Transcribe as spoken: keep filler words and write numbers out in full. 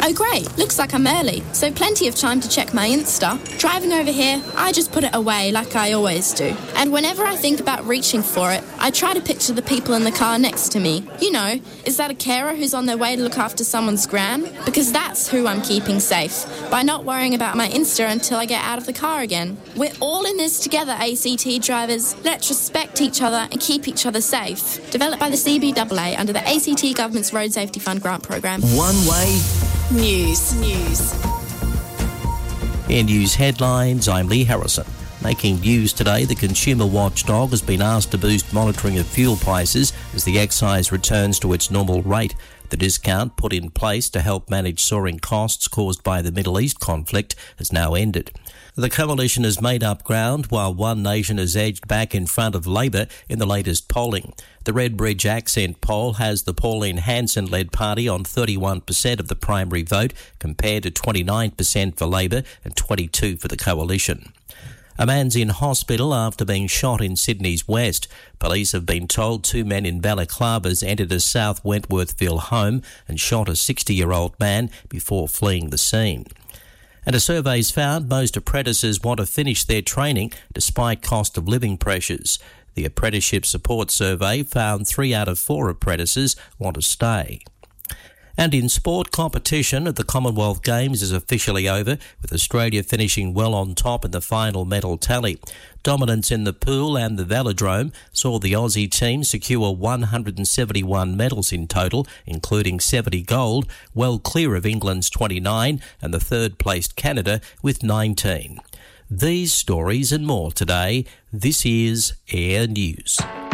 Oh great, looks like I'm early, so plenty of time to check my Insta. Driving over here, I just put it away like I always do. And whenever I think about reaching for it, I try to picture the people in the car next to me. You know, is that a carer who's on their way to look after someone's gran? Because that's who I'm keeping safe, by not worrying about my Insta until I get out of the car again. We're all in this together, A C T drivers. Let's respect each other and keep each other safe. Developed by the C B A A under the A C T Government's Road Safety Fund grant programme. One Way News. News. In news headlines, I'm Lee Harrison. Making news today, the Consumer Watchdog has been asked to boost monitoring of fuel prices as the excise returns to its normal rate. The discount put in place to help manage soaring costs caused by the Middle East conflict has now ended. The coalition has made up ground while One Nation has edged back in front of Labor in the latest polling. The Redbridge Accent poll has the Pauline Hanson-led party on thirty-one percent of the primary vote compared to twenty-nine percent for Labor and twenty-two percent for the coalition. A man's in hospital after being shot in Sydney's west. Police have been told two men in balaclavas entered a South Wentworthville home and shot a sixty-year-old man before fleeing the scene. And a survey's found most apprentices want to finish their training despite cost of living pressures. The Apprenticeship Support Survey found three out of four apprentices want to stay. And in sport, competition at the Commonwealth Games is officially over, with Australia finishing well on top in the final medal tally. Dominance in the pool and the velodrome saw the Aussie team secure one hundred seventy-one medals in total, including seventy gold, well clear of England's twenty-nine and the third-placed Canada with nineteen. These stories and more today. This is Air News.